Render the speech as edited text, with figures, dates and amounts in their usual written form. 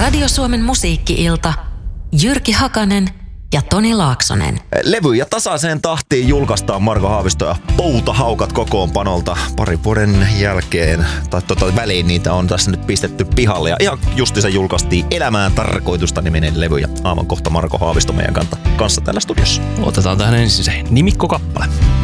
Radio Suomen musiikki-ilta. Jyrki Hakanen ja Toni Laaksonen. Levyjä tasaiseen tahtiin julkaistaan Marko Haavisto ja Poutahaukat kokoonpanolta parin vuoden jälkeen. Tai väliin niitä on tässä nyt pistetty pihalle. Ja ihan justiinsa julkaistiin Elämään tarkoitusta -niminen levy. Ja aivan kohta Marko Haavisto meidän kanssa täällä studiossa. Otetaan tähän ensin se nimikkokappale.